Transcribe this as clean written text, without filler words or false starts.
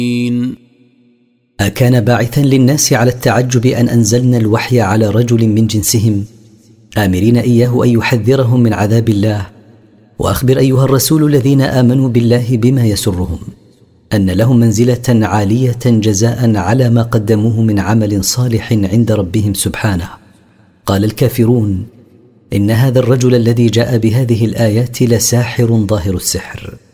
أكان باعثا للناس على التعجب أن أنزلنا الوحي على رجل من جنسهم آمرين إياه أن يحذرهم من عذاب الله. وأخبر أيها الرسول الذين آمنوا بالله بما يسرهم أن لهم منزلة عالية جزاء على ما قدموه من عمل صالح عند ربهم سبحانه. قال الكافرون: إن هذا الرجل الذي جاء بهذه الآيات لساحر ظاهر السحر.